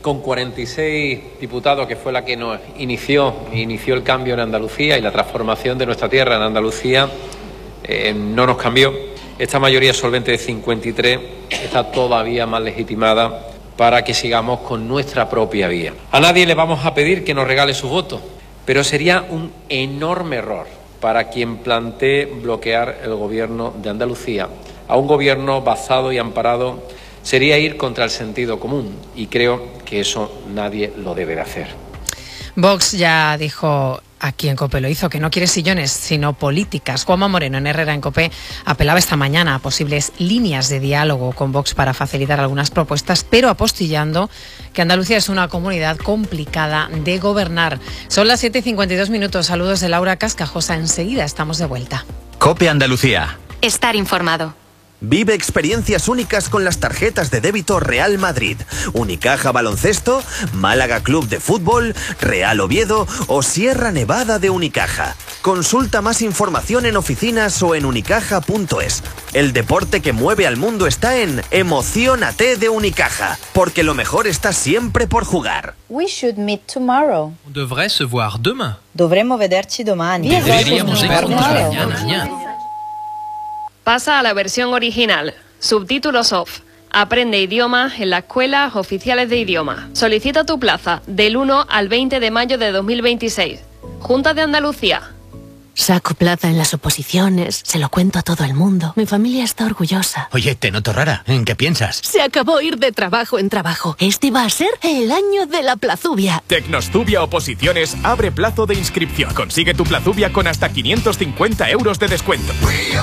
con 46 diputados, que fue la que nos inició el cambio en Andalucía y la transformación de nuestra tierra en Andalucía, no nos cambió. Esta mayoría solvente de 53 está todavía más legitimada para que sigamos con nuestra propia vía. A nadie le vamos a pedir que nos regale su voto, pero sería un enorme error para quien plantee bloquear el gobierno de Andalucía. A un gobierno basado y amparado sería ir contra el sentido común, y creo que eso nadie lo debe de hacer. Vox ya dijo aquí en COPE, lo hizo, que no quiere sillones, sino políticas. Juanma Moreno, en Herrera en COPE, apelaba esta mañana a posibles líneas de diálogo con Vox para facilitar algunas propuestas, pero apostillando que Andalucía es una comunidad complicada de gobernar. Son las 7:52. Saludos de Laura Cascajosa. Enseguida estamos de vuelta. COPE Andalucía. Estar informado. Vive experiencias únicas con las tarjetas de débito Real Madrid, Unicaja Baloncesto, Málaga Club de Fútbol, Real Oviedo o Sierra Nevada de Unicaja. Consulta más información en oficinas o en unicaja.es. El deporte que mueve al mundo está en Emociónate de Unicaja, porque lo mejor está siempre por jugar. We should meet tomorrow. On devrait se voir demain. Dovremmo vederci domani. Deberíamos encontrar mañana. Pasa a la versión original. Subtítulos off. Aprende idiomas en las escuelas oficiales de idioma. Solicita tu plaza del 1 al 20 de mayo de 2026. Junta de Andalucía. Saco plaza en las oposiciones, se lo cuento a todo el mundo. Mi familia está orgullosa. Oye, te noto rara. ¿En qué piensas? Se acabó ir de trabajo en trabajo. Este va a ser el año de la plazubia. Tecnostubia Oposiciones abre plazo de inscripción. Consigue tu plazubia con hasta 550 euros de descuento.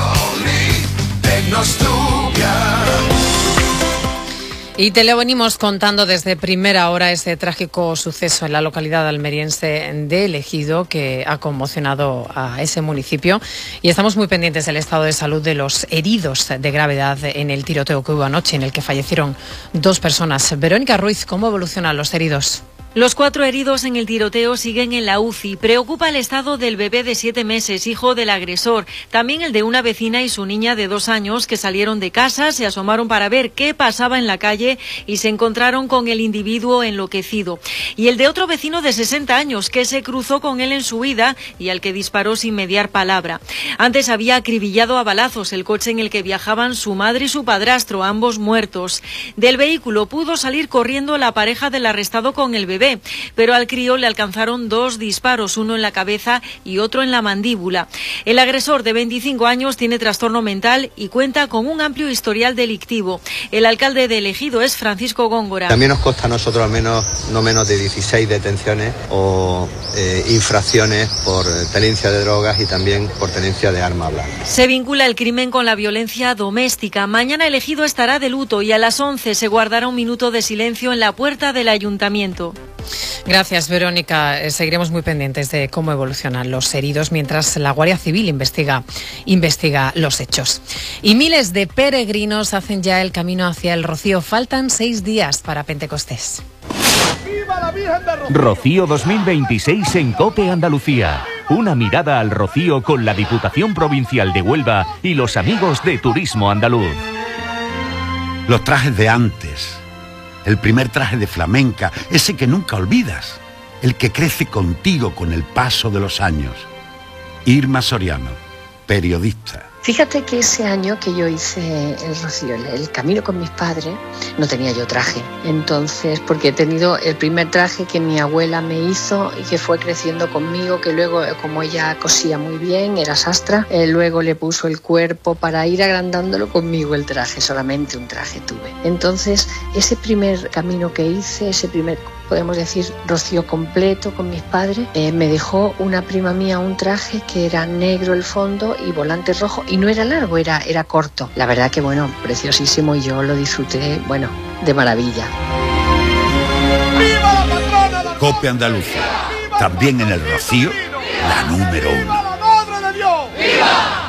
Y te lo venimos contando desde primera hora, ese trágico suceso en la localidad almeriense de El Ejido que ha conmocionado a ese municipio, y estamos muy pendientes del estado de salud de los heridos de gravedad en el tiroteo que hubo anoche, en el que fallecieron 2 personas. Verónica Ruiz, ¿cómo evolucionan los heridos? Los 4 heridos en el tiroteo siguen en la UCI. Preocupa el estado del bebé de 7 meses, hijo del agresor. También el de una vecina y su niña de 2 años que salieron de casa, se asomaron para ver qué pasaba en la calle y se encontraron con el individuo enloquecido. Y el de otro vecino de 60 años que se cruzó con él en su huida y al que disparó sin mediar palabra. Antes había acribillado a balazos el coche en el que viajaban su madre y su padrastro, ambos muertos. Del vehículo pudo salir corriendo la pareja del arrestado con el bebé, pero al crío le alcanzaron 2 disparos, uno en la cabeza y otro en la mandíbula. El agresor de 25 años tiene trastorno mental y cuenta con un amplio historial delictivo. El alcalde de El Ejido es Francisco Góngora. También nos consta a nosotros al menos no menos de 16 detenciones o infracciones por tenencia de drogas y también por tenencia de arma blanca. Se vincula el crimen con la violencia doméstica. Mañana El Ejido estará de luto y a las 11 se guardará un minuto de silencio en la puerta del ayuntamiento. Gracias, Verónica. Seguiremos muy pendientes de cómo evolucionan los heridos mientras la Guardia Civil investiga los hechos. Y miles de peregrinos hacen ya el camino hacia el Rocío. Faltan 6 días para Pentecostés. ¡Viva la Virgen de Rocío! Rocío 2026 en COPE Andalucía. Una mirada al Rocío con la Diputación Provincial de Huelva y los amigos de Turismo Andaluz. Los trajes de antes. El primer traje de flamenca, ese que nunca olvidas, el que crece contigo con el paso de los años. Irma Soriano, periodista. Fíjate que ese año que yo hice el Rocío, el camino con mis padres, no tenía yo traje. Entonces, porque he tenido el primer traje que mi abuela me hizo y que fue creciendo conmigo, que luego, como ella cosía muy bien, era sastra, luego le puso el cuerpo para ir agrandándolo conmigo el traje, solamente un traje tuve. Entonces, ese primer camino que hice, ese primer, podemos decir, Rocío completo con mis padres, me dejó una prima mía un traje que era negro el fondo y volante rojo, y no era largo, era corto. La verdad que, bueno, preciosísimo, y yo lo disfruté, bueno, de maravilla. ¡Viva la patrona de COPE Andalucía! También en el Rocío, la número 1. ¡Viva la Madre de Dios! ¡Viva!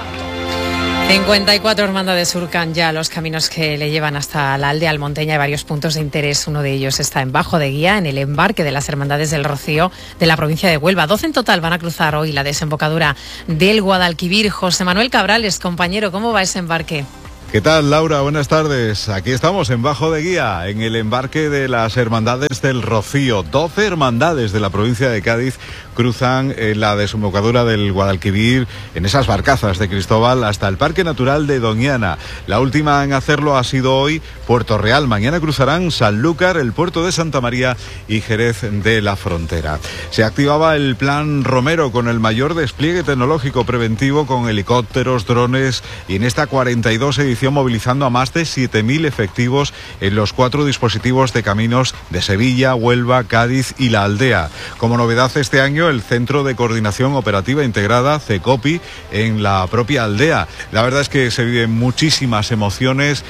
54 hermandades surcan ya los caminos que le llevan hasta la aldea almonteña. Hay varios puntos de interés. Uno de ellos está en Bajo de Guía, en el embarque de las Hermandades del Rocío de la provincia de Huelva. 12 en total van a cruzar hoy la desembocadura del Guadalquivir. José Manuel Cabrales, compañero, ¿cómo va ese embarque? ¿Qué tal, Laura? Buenas tardes. Aquí estamos en Bajo de Guía, en el embarque de las Hermandades del Rocío. 12 hermandades de la provincia de Cádiz cruzan la desembocadura del Guadalquivir en esas barcazas de Cristóbal hasta el Parque Natural de Doñana. La última en hacerlo ha sido hoy Puerto Real. Mañana cruzarán Sanlúcar, el puerto de Santa María y Jerez de la Frontera. Se activaba el Plan Romero con el mayor despliegue tecnológico preventivo con helicópteros, drones y en esta 42 edición movilizando a más de 7.000 efectivos en los 4 dispositivos de caminos de Sevilla, Huelva, Cádiz y La Aldea. Como novedad este año, el Centro de Coordinación Operativa Integrada, CECOPI, en la propia aldea. La verdad es que se viven muchísimas emociones,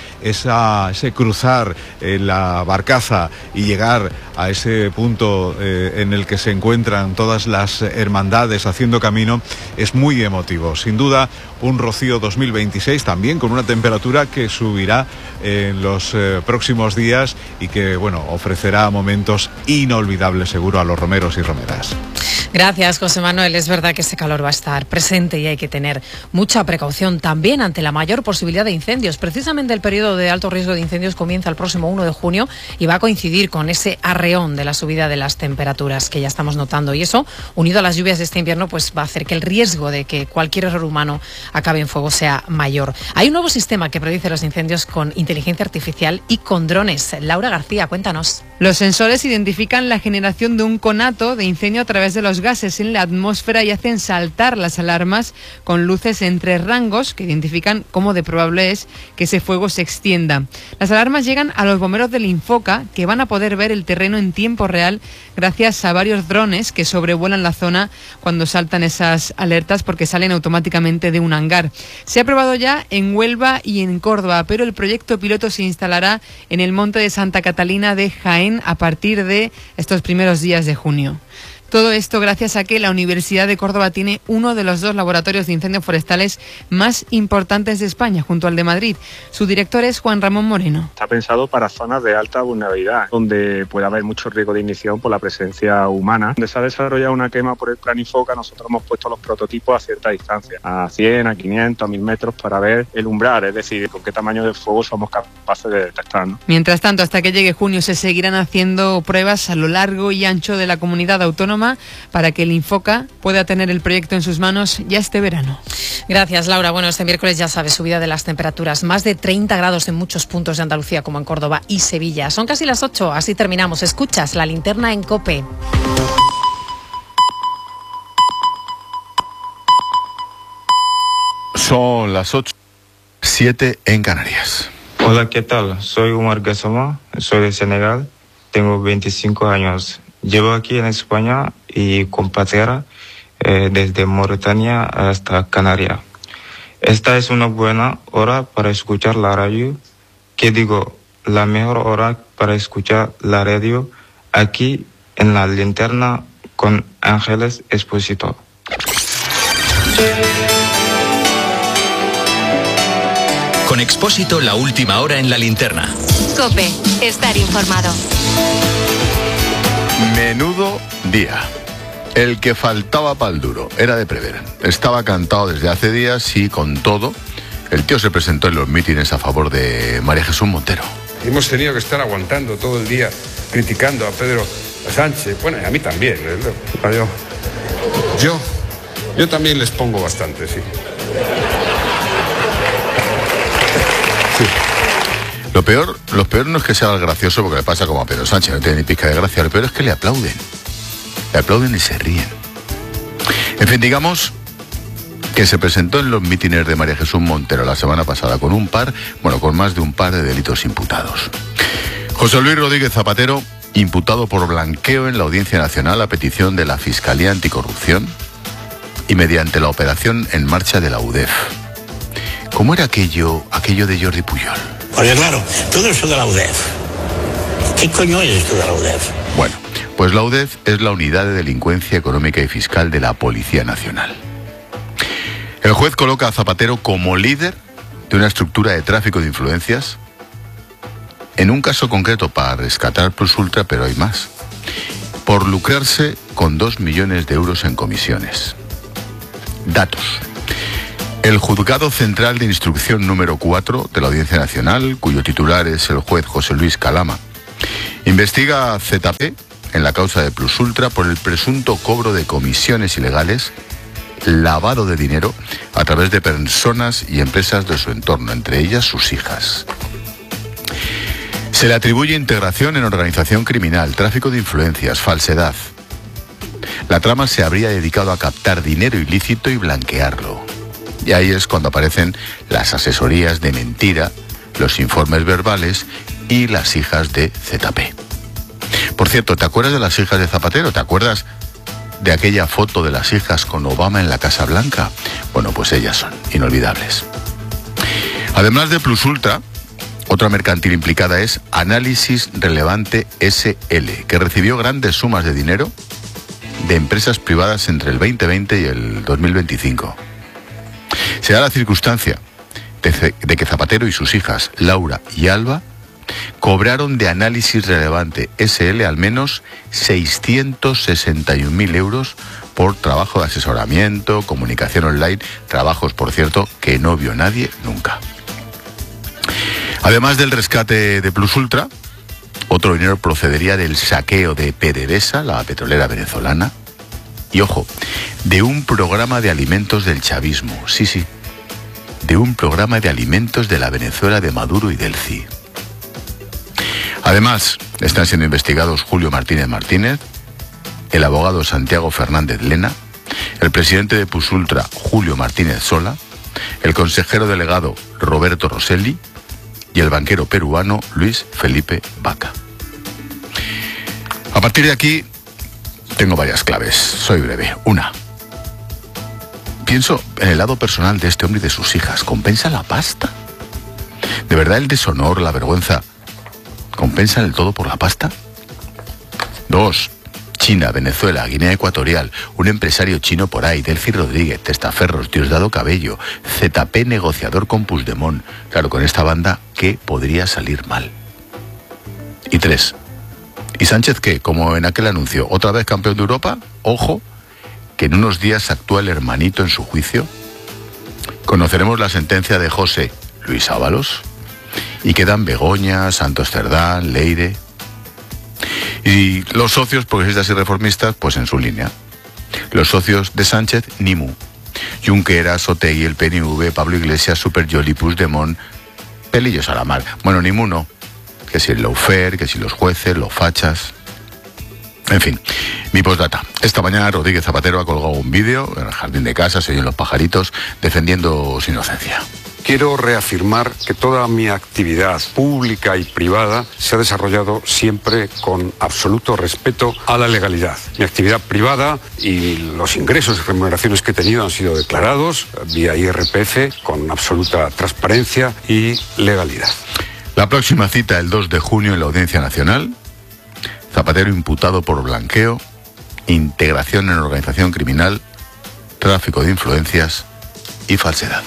ese cruzar la barcaza y llegar a ese punto en el que se encuentran todas las hermandades haciendo camino es muy emotivo. Sin duda, un Rocío 2026 también con una temperatura que subirá en los próximos días y que, bueno, ofrecerá momentos inolvidables seguro a los romeros y romeras. Gracias, José Manuel. Es verdad que ese calor va a estar presente y hay que tener mucha precaución también ante la mayor posibilidad de incendios. Precisamente el periodo de alto riesgo de incendios comienza el próximo 1 de junio y va a coincidir con ese arreón de la subida de las temperaturas que ya estamos notando. Y eso, unido a las lluvias de este invierno, pues va a hacer que el riesgo de que cualquier error humano acabe en fuego sea mayor. Hay un nuevo sistema que predice los incendios con inteligencia artificial y con drones. Laura García, cuéntanos. Los sensores identifican la generación de un conato de incendio a través de los gases en la atmósfera y hacen saltar las alarmas con luces en 3 rangos que identifican cómo de probable es que ese fuego se extienda. Las alarmas llegan a los bomberos del Infoca, que van a poder ver el terreno en tiempo real gracias a varios drones que sobrevuelan la zona cuando saltan esas alertas, porque salen automáticamente de un hangar. Se ha probado ya en Huelva y en Córdoba, pero el proyecto piloto se instalará en el Monte de Santa Catalina de Jaén a partir de estos primeros días de junio. Todo esto gracias a que la Universidad de Córdoba tiene uno de los 2 laboratorios de incendios forestales más importantes de España, junto al de Madrid. Su director es Juan Ramón Moreno. Está pensado para zonas de alta vulnerabilidad, donde puede haber mucho riesgo de ignición por la presencia humana. Donde se ha desarrollado una quema por el plan Infoca, nosotros hemos puesto los prototipos a cierta distancia, a 100, a 500, a 1000 metros, para ver el umbral, es decir, con qué tamaño de fuego somos capaces de detectar, ¿no? Mientras tanto, hasta que llegue junio, se seguirán haciendo pruebas a lo largo y ancho de la comunidad autónoma para que el Infoca pueda tener el proyecto en sus manos ya este verano. Gracias, Laura. Bueno, este miércoles ya sabes, subida de las temperaturas, más de 30 grados en muchos puntos de Andalucía, como en Córdoba y Sevilla. Son casi las 8, así terminamos. Escuchas La Linterna en COPE. Son las 8:07 en Canarias. Hola, ¿qué tal? Soy Omar Gassama, soy de Senegal, tengo 25 años. Llevo aquí en España y con patera desde Mauritania hasta Canarias. Esta es una buena hora para escuchar la radio. ¿Qué digo? La mejor hora para escuchar la radio aquí en La Linterna con Ángeles Expósito. Con Expósito, la última hora en La Linterna. COPE, estar informado. Menudo día. El que faltaba pa'l duro. Era de prever. Estaba cantado desde hace días y con todo, el tío se presentó en los mítines a favor de María Jesús Montero. Hemos tenido que estar aguantando todo el día criticando a Pedro Sánchez. Bueno, y a mí también. Yo también les pongo bastante, sí. Lo peor no es que sea gracioso, porque le pasa como a Pedro Sánchez, no tiene ni pizca de gracia. Lo peor es que le aplauden. Le aplauden y se ríen. En fin, digamos que se presentó en los mítines de María Jesús Montero la semana pasada con más de un par de delitos imputados. José Luis Rodríguez Zapatero, imputado por blanqueo en la Audiencia Nacional a petición de la Fiscalía Anticorrupción y mediante la operación en marcha de la UDEF. ¿Cómo era aquello de Jordi Pujol? Porque claro, todo eso de la UDEF. ¿Qué coño es esto de la UDEF? Bueno, pues la UDEF es la Unidad de Delincuencia Económica y Fiscal de la Policía Nacional. El juez coloca a Zapatero como líder de una estructura de tráfico de influencias, en un caso concreto para rescatar Plus Ultra, pero hay más, por lucrarse con 2 millones de euros en comisiones. Datos. El Juzgado Central de Instrucción número 4 de la Audiencia Nacional, cuyo titular es el juez José Luis Calama, investiga a ZP en la causa de Plus Ultra por el presunto cobro de comisiones ilegales, lavado de dinero a través de personas y empresas de su entorno, entre ellas sus hijas. Se le atribuye integración en organización criminal, tráfico de influencias, falsedad. La trama se habría dedicado a captar dinero ilícito y blanquearlo. Y ahí es cuando aparecen las asesorías de mentira, los informes verbales y las hijas de ZP. Por cierto, ¿te acuerdas de las hijas de Zapatero? ¿Te acuerdas de aquella foto de las hijas con Obama en la Casa Blanca? Bueno, pues ellas son inolvidables. Además de Plus Ultra, otra mercantil implicada es Análisis Relevante SL, que recibió grandes sumas de dinero de empresas privadas entre el 2020 y el 2025. Se da la circunstancia de que Zapatero y sus hijas, Laura y Alba, cobraron de Análisis Relevante SL al menos 661.000 euros por trabajo de asesoramiento, comunicación online, trabajos, por cierto, que no vio nadie nunca. Además del rescate de Plus Ultra, otro dinero procedería del saqueo de PDVSA, la petrolera venezolana, y ojo, de un programa de alimentos del chavismo, sí, de un programa de alimentos de la Venezuela de Maduro y del CI. Además, están siendo investigados Julio Martínez Martínez, el abogado Santiago Fernández Lena, el presidente de Plus Ultra, Julio Martínez Sola, el consejero delegado Roberto Rosselli y el banquero peruano Luis Felipe Vaca. A partir de aquí, tengo varias claves. Soy breve. Una. Pienso en el lado personal de este hombre y de sus hijas. ¿Compensa la pasta? ¿De verdad el deshonor, la vergüenza, compensan el todo por la pasta? 2. China, Venezuela, Guinea Ecuatorial, un empresario chino por ahí, Delcy Rodríguez, Testaferros, Diosdado Cabello, ZP negociador con Puigdemont. Claro, con esta banda, ¿qué podría salir mal? Y 3. ¿Y Sánchez qué? Como en aquel anuncio, ¿otra vez campeón de Europa? Ojo, que en unos días actúa el hermanito en su juicio. Conoceremos la sentencia de José Luis Ábalos y quedan Begoña, Santos Cerdán, Leire. Y los socios progresistas y reformistas, pues en su línea. Los socios de Sánchez, ni mu. Junqueras, Otegi, el PNV, Pablo Iglesias, Super Yoli, Puigdemont, pelillos a la mar. Bueno, ni mu no. Que si el lawfare, que si los jueces, los fachas. En fin, mi postdata. Esta mañana Rodríguez Zapatero ha colgado un vídeo en el jardín de casa, se oyen los pajaritos, defendiendo su inocencia. Quiero reafirmar que toda mi actividad pública y privada se ha desarrollado siempre con absoluto respeto a la legalidad. Mi actividad privada y los ingresos y remuneraciones que he tenido han sido declarados vía IRPF con absoluta transparencia y legalidad. La próxima cita el 2 de junio en la Audiencia Nacional. Zapatero imputado por blanqueo, integración en organización criminal, tráfico de influencias y falsedad.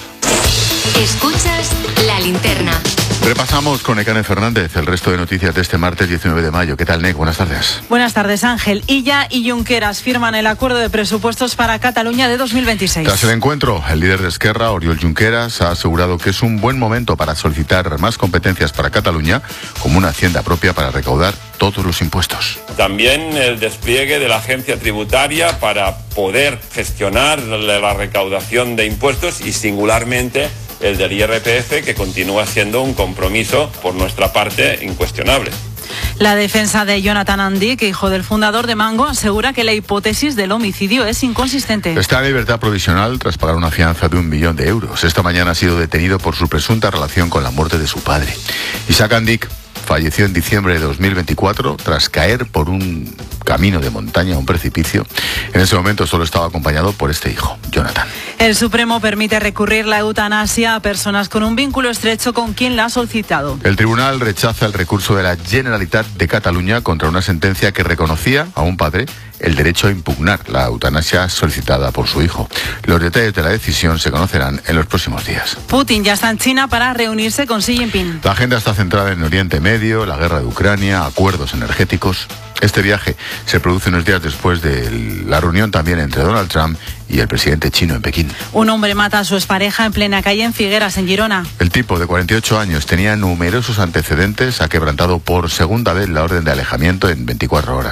Escuchas La Linterna. Repasamos con Nekane Fernández el resto de noticias de este martes 19 de mayo. ¿Qué tal, Nek? Buenas tardes. Buenas tardes, Ángel. Illa y Junqueras firman el acuerdo de presupuestos para Cataluña de 2026. Tras el encuentro, el líder de Esquerra, Oriol Junqueras, ha asegurado que es un buen momento para solicitar más competencias para Cataluña, como una hacienda propia para recaudar todos los impuestos. También el despliegue de la agencia tributaria para poder gestionar la recaudación de impuestos y singularmente el del IRPF, que continúa siendo un compromiso por nuestra parte incuestionable. La defensa de Jonathan Andic, hijo del fundador de Mango, asegura que la hipótesis del homicidio es inconsistente. Está en libertad provisional tras pagar una fianza de 1 millón de euros. Esta mañana ha sido detenido por su presunta relación con la muerte de su padre. Isaac Andic falleció en diciembre de 2024 tras caer por un camino de montaña a un precipicio. En ese momento solo estaba acompañado por este hijo, Jonathan. El Supremo permite recurrir la eutanasia a personas con un vínculo estrecho con quien la ha solicitado. El tribunal rechaza el recurso de la Generalitat de Cataluña contra una sentencia que reconocía a un padre el derecho a impugnar la eutanasia solicitada por su hijo. Los detalles de la decisión se conocerán en los próximos días. Putin ya está en China para reunirse con Xi Jinping. La agenda está centrada en Oriente Medio, la guerra de Ucrania, acuerdos energéticos. Este viaje se produce unos días después de la reunión también entre Donald Trump y el presidente chino en Pekín. Un hombre mata a su expareja en plena calle en Figueras, en Girona. El tipo, de 48 años, tenía numerosos antecedentes, ha quebrantado por segunda vez la orden de alejamiento en 24 horas.